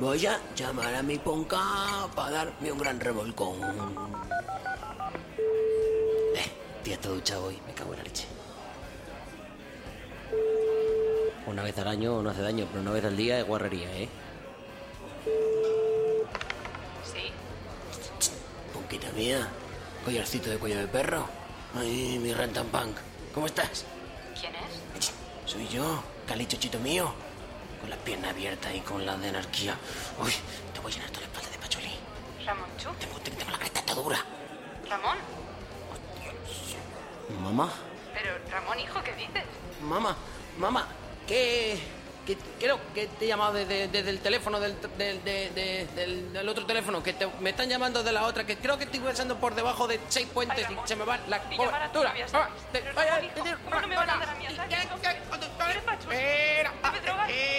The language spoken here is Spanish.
Voy a llamar a mi ponca para darme un gran revolcón. Tía, está duchado hoy, me cago en la leche. Una vez al año no hace daño, pero una vez al día es guarrería, ¿eh? Sí. Ponquita mía, collarcito de cuello de perro. Ay, mi rantanpunk. ¿Cómo estás? ¿Quién es? Soy yo, Calicho chito mío. Con las piernas abiertas y con la de anarquía. Uy, te voy a llenar toda la espalda de pacholi. Ramón Chu. Tengo la cresta toda dura. Ramón. Mamá, Pero, Ramón, hijo, ¿qué dices? mamá, creo que te he llamado desde el teléfono del otro teléfono, que me están llamando de la otra, que creo que estoy pasando por debajo de 6 puentes. Ay, Ramón, y se me va la y llamar a tu cobertura. novia, ¿sabes? Pero, Ramón, hijo, ¿cómo no me van a dar